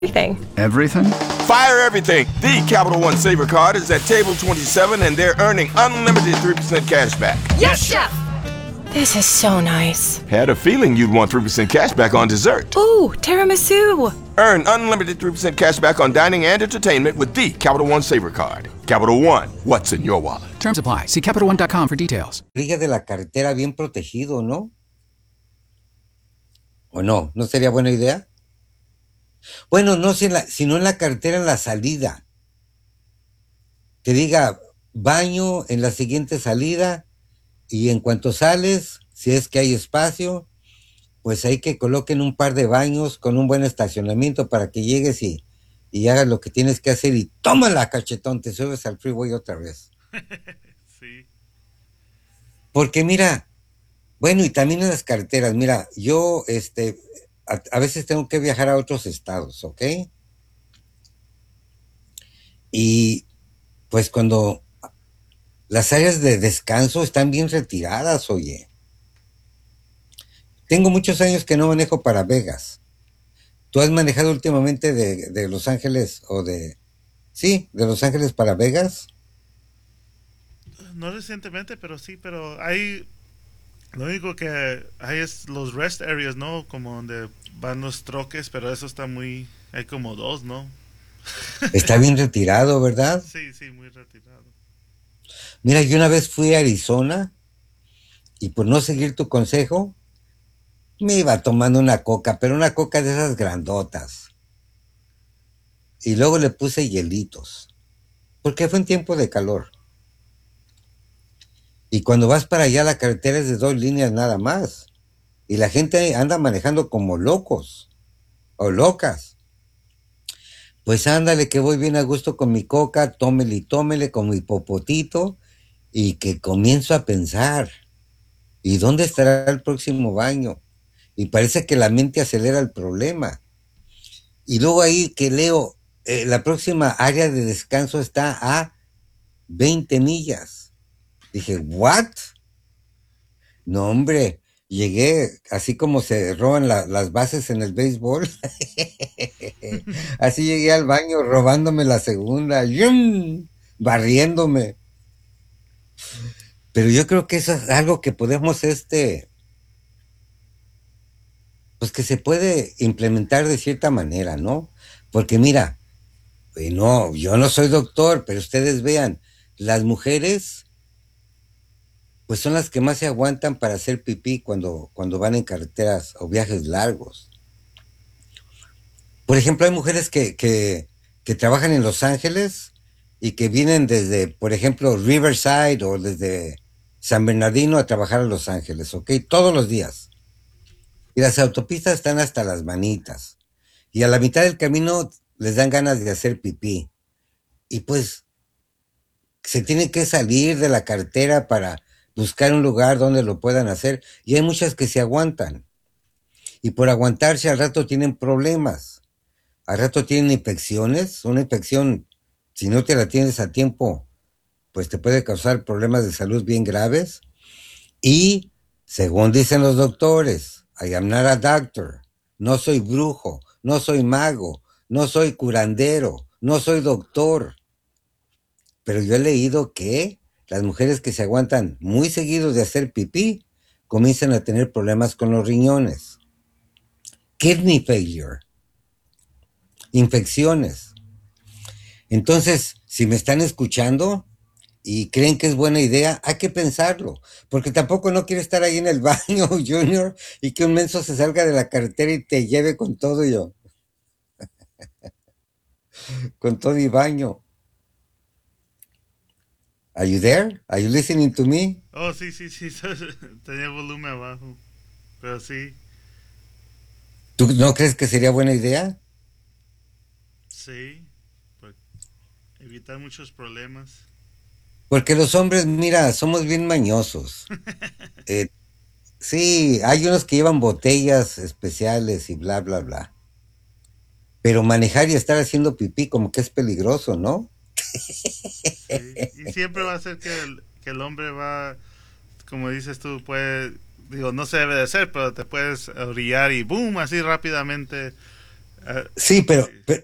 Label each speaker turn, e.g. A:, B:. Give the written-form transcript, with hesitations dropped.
A: Everything.
B: Everything?
C: Fire everything. The Capital One Saver Card is at table 27 and they're earning unlimited 3% cash back.
A: Yes, Chef! This is so nice.
C: Had a feeling you'd want 3% cash back on dessert.
A: Ooh, tiramisu!
C: Earn unlimited 3% cash back on dining and entertainment with the Capital One Saver Card. Capital One, what's in your wallet?
B: Terms apply. See CapitalOne.com for details.
D: Orilla de la carretera bien protegido, ¿no? ¿O no? ¿No sería buena idea? Bueno, no sino en la carretera en la salida. Que diga baño en la siguiente salida y en cuanto sales, si es que hay espacio, pues hay que coloquen un par de baños con un buen estacionamiento para que llegues y hagas lo que tienes que hacer y tómala, cachetón, te subes al freeway otra vez.
E: Sí.
D: Porque mira, bueno, y también en las carreteras, mira, yo a veces tengo que viajar a otros estados, ¿ok? Y pues cuando las áreas de descanso están bien retiradas, oye. Tengo muchos años que no manejo para Vegas. ¿Tú has manejado últimamente de Los Ángeles Sí, de Los Ángeles para Vegas?
E: No recientemente, pero sí, pero hay... Lo único que hay es los rest areas, ¿no? Como donde van los troques, pero eso está muy... Hay como dos, ¿no?
D: Está bien retirado, ¿verdad?
E: Sí, sí, muy retirado.
D: Mira, yo una vez fui a Arizona y por no seguir tu consejo, me iba tomando una coca, pero una coca de esas grandotas. Y luego le puse hielitos, porque fue en tiempo de calor. Y cuando vas para allá, la carretera es de 2 líneas nada más. Y la gente anda manejando como locos o locas. Pues ándale, que voy bien a gusto con mi coca, tómele y tómele con mi popotito, y que comienzo a pensar, ¿y dónde estará el próximo baño? Y parece que la mente acelera el problema. Y luego ahí que leo, la próxima área de descanso está a 20 millas. Dije, ¿what? No, hombre, llegué así como se roban las bases en el béisbol. Así llegué al baño robándome la segunda, ¡yum! Barriéndome. Pero yo creo que eso es algo que podemos, pues que se puede implementar de cierta manera, ¿no? Porque mira, no, yo no soy doctor, pero ustedes vean, las mujeres pues son las que más se aguantan para hacer pipí cuando van en carreteras o viajes largos. Por ejemplo, hay mujeres que trabajan en Los Ángeles y que vienen desde, por ejemplo, Riverside o desde San Bernardino a trabajar a Los Ángeles, ¿ok? Todos los días. Y las autopistas están hasta las manitas. Y a la mitad del camino les dan ganas de hacer pipí. Y pues se tienen que salir de la carretera para buscar un lugar donde lo puedan hacer, y hay muchas que se aguantan, y por aguantarse al rato tienen problemas, al rato tienen infecciones, una infección, si no te la tienes a tiempo, pues te puede causar problemas de salud bien graves, y según dicen los doctores, I am not a doctor, no soy brujo, no soy mago, no soy curandero, no soy doctor, pero yo he leído que las mujeres que se aguantan muy seguidos de hacer pipí comienzan a tener problemas con los riñones. Kidney failure. Infecciones. Entonces, si me están escuchando y creen que es buena idea, hay que pensarlo. Porque tampoco no quiero estar ahí en el baño, Junior, y que un menso se salga de la carretera y te lleve con todo yo. Con todo y baño. Are you there? Are you listening to me?
E: Oh, sí, sí, sí. Tenía volumen abajo. Pero sí.
D: ¿Tú no crees que sería buena idea?
E: Sí. Para evitar muchos problemas.
D: Porque los hombres, mira, somos bien mañosos. Sí, hay unos que llevan botellas especiales y bla, bla, bla. Pero manejar y estar haciendo pipí como que es peligroso, ¿no?
E: Sí. Y siempre va a ser que el hombre va, como dices tú, puede, digo, no se debe de hacer, pero te puedes orillar y boom, así rápidamente Ah,
D: Sí, pero